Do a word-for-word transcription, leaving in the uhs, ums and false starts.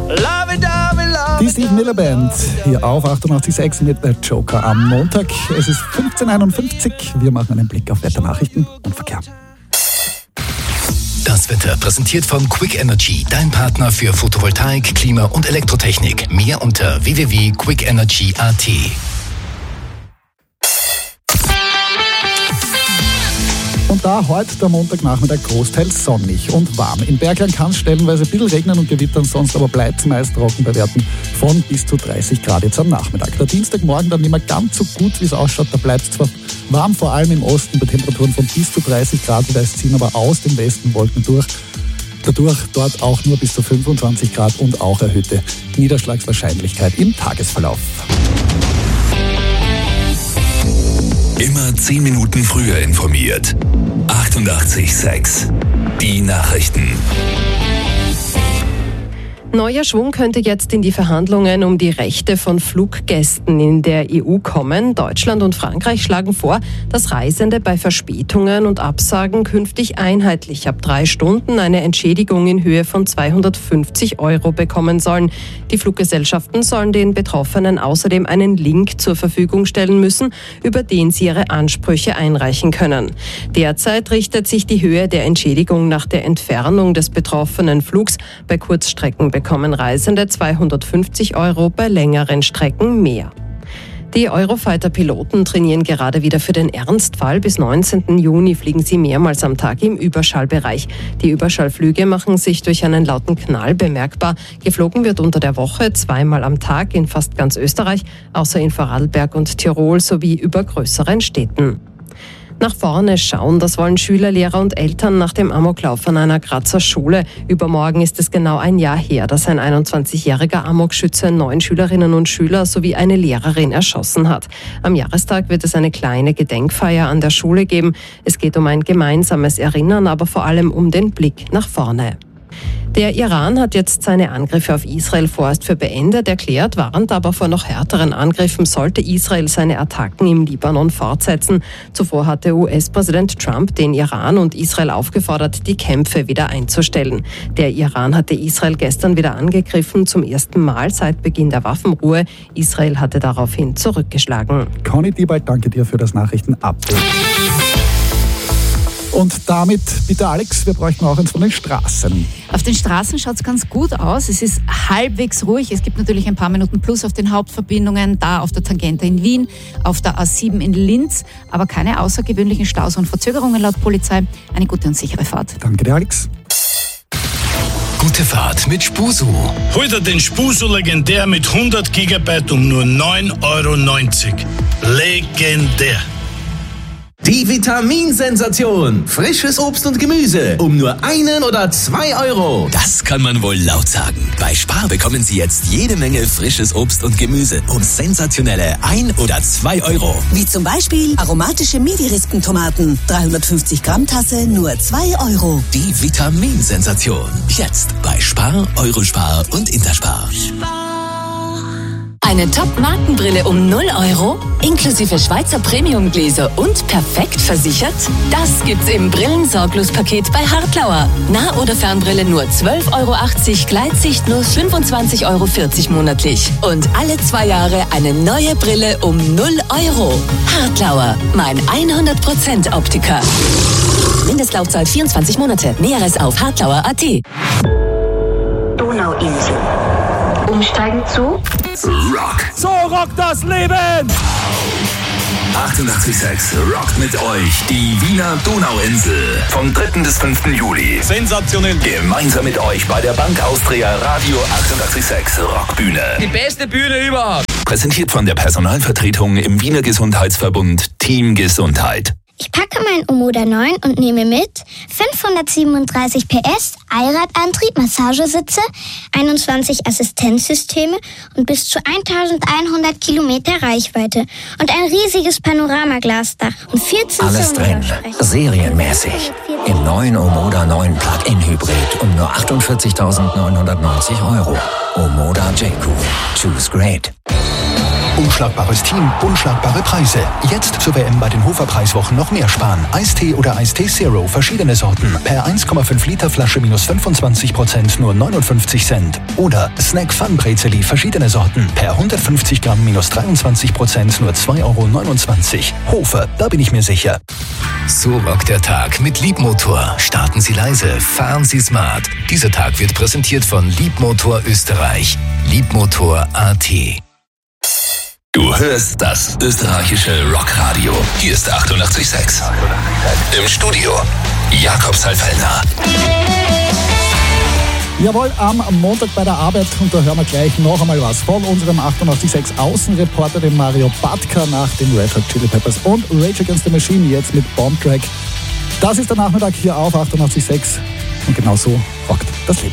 Die Steve Miller Band hier auf achtundachtzig Komma sechs mit der Joker am Montag. Es ist fünfzehn Uhr einundfünfzig. Wir machen einen Blick auf Wetternachrichten und Verkehr. Das Wetter präsentiert von Quick Energy, dein Partner für Photovoltaik, Klima und Elektrotechnik. Mehr unter w w w punkt quick energy punkt a t. Und da heute der Montagnachmittag großteils sonnig und warm. In Bergland kann es stellenweise ein bisschen regnen und gewittern, sonst aber bleibt es meist trocken bei Werten von bis zu dreißig Grad jetzt am Nachmittag. Der Dienstagmorgen dann nicht mehr ganz so gut, wie es ausschaut. Da bleibt es zwar warm, vor allem im Osten bei Temperaturen von bis zu dreißig Grad. Es ziehen aber aus dem Westen Wolken durch. Dadurch dort auch nur bis zu fünfundzwanzig Grad und auch erhöhte Niederschlagswahrscheinlichkeit im Tagesverlauf. Immer zehn Minuten früher informiert. achtundachtzig Komma sechs. Die Nachrichten. Neuer Schwung könnte jetzt in die Verhandlungen um die Rechte von Fluggästen in der E U kommen. Deutschland und Frankreich schlagen vor, dass Reisende bei Verspätungen und Absagen künftig einheitlich ab drei Stunden eine Entschädigung in Höhe von zweihundertfünfzig Euro bekommen sollen. Die Fluggesellschaften sollen den Betroffenen außerdem einen Link zur Verfügung stellen müssen, über den sie ihre Ansprüche einreichen können. Derzeit richtet sich die Höhe der Entschädigung nach der Entfernung des betroffenen Flugs. Bei Kurzstrecken bekommen Reisende zweihundertfünfzig Euro, bei längeren Strecken mehr. Die Eurofighter-Piloten trainieren gerade wieder für den Ernstfall. Bis neunzehnten Juni fliegen sie mehrmals am Tag im Überschallbereich. Die Überschallflüge machen sich durch einen lauten Knall bemerkbar. Geflogen wird unter der Woche zweimal am Tag in fast ganz Österreich, außer in Vorarlberg und Tirol sowie über größeren Städten. Nach vorne schauen, das wollen Schüler, Lehrer und Eltern nach dem Amoklauf an einer Grazer Schule. Übermorgen ist es genau ein Jahr her, dass ein einundzwanzigjähriger Amokschütze neun Schülerinnen und Schüler sowie eine Lehrerin erschossen hat. Am Jahrestag wird es eine kleine Gedenkfeier an der Schule geben. Es geht um ein gemeinsames Erinnern, aber vor allem um den Blick nach vorne. Der Iran hat jetzt seine Angriffe auf Israel vorerst für beendet erklärt, warnt aber vor noch härteren Angriffen, sollte Israel seine Attacken im Libanon fortsetzen. Zuvor hatte U S-Präsident Trump den Iran und Israel aufgefordert, die Kämpfe wieder einzustellen. Der Iran hatte Israel gestern wieder angegriffen, zum ersten Mal seit Beginn der Waffenruhe. Israel hatte daraufhin zurückgeschlagen. Conny Diebald, danke dir für das Nachrichten-Update. Und damit, bitte Alex, wir bräuchten auch eins von den Straßen. Auf den Straßen schaut es ganz gut aus. Es ist halbwegs ruhig. Es gibt natürlich ein paar Minuten plus auf den Hauptverbindungen, da auf der Tangente in Wien, auf der A sieben in Linz, aber keine außergewöhnlichen Staus und Verzögerungen laut Polizei. Eine gute und sichere Fahrt. Danke dir, Alex. Gute Fahrt mit Spusu. Hol dir den Spusu legendär mit hundert Gigabyte um nur neun Euro neunzig. Legendär. Die Vitaminsensation. Frisches Obst und Gemüse um nur einen oder zwei Euro. Das kann man wohl laut sagen. Bei Spar bekommen Sie jetzt jede Menge frisches Obst und Gemüse um sensationelle ein oder zwei Euro. Wie zum Beispiel aromatische Midi-Rispentomaten. dreihundertfünfzig Gramm Tasse, nur zwei Euro. Die Vitaminsensation. Jetzt bei Spar, Eurospar und Interspar. Eine Top-Markenbrille um null Euro, inklusive Schweizer Premium-Gläser und perfekt versichert? Das gibt's im Brillensorglos-Paket bei Hartlauer. Nah- oder Fernbrille nur zwölf Euro achtzig, Gleitsicht nur fünfundzwanzig Euro vierzig monatlich. Und alle zwei Jahre eine neue Brille um null Euro. Hartlauer, mein hundert Prozent Optiker. Mindestlaufzeit vierundzwanzig Monate. Näheres auf hartlauer punkt a t. Donauinsel. Umsteigen zu Rock. So rockt das Leben! achtundachtzig Komma sechs rockt mit euch die Wiener Donauinsel. Vom dritten bis fünften Juli. Sensationell. Gemeinsam mit euch bei der Bank Austria Radio achtundachtzig Komma sechs Rockbühne. Die beste Bühne überhaupt. Präsentiert von der Personalvertretung im Wiener Gesundheitsverbund Team Gesundheit. Ich packe mein Omoda neun und nehme mit fünfhundertsiebenunddreißig P S, Allradantrieb, Massagesitze, einundzwanzig Assistenzsysteme und bis zu eintausendeinhundert Kilometer Reichweite und ein riesiges Panoramaglasdach und vierzehn Alles drin, serienmäßig. Im neuen Omoda neun Plug-in Hybrid um nur achtundvierzigtausendneunhundertneunzig Euro. Omoda J Q. Choose great. Unschlagbares Team, unschlagbare Preise. Jetzt zur W M bei den Hofer Preiswochen noch mehr sparen. Eistee oder Eistee Zero, verschiedene Sorten. Per eins Komma fünf Liter Flasche minus fünfundzwanzig Prozent nur neunundfünfzig Cent. Oder Snack Fun Brezeli, verschiedene Sorten. Per hundertfünfzig Gramm minus dreiundzwanzig Prozent nur zwei Euro neunundzwanzig. Hofer, da bin ich mir sicher. So rockt der Tag mit Liebmotor. Starten Sie leise, fahren Sie smart. Dieser Tag wird präsentiert von Liebmotor Österreich. Liebmotor Punkt a t. Du hörst das österreichische Rockradio. Hier ist achtundachtzig Komma sechs. Im Studio Jakob Salfellner. Jawohl, am Montag bei der Arbeit, und da hören wir gleich noch einmal was von unserem achtundachtzig Komma sechs Außenreporter, dem Mario Batka, nach den Red Hot Chili Peppers und Rage Against the Machine, jetzt mit Bomb Track. Das ist der Nachmittag hier auf achtundachtzig Komma sechs und genau so rockt das Leben.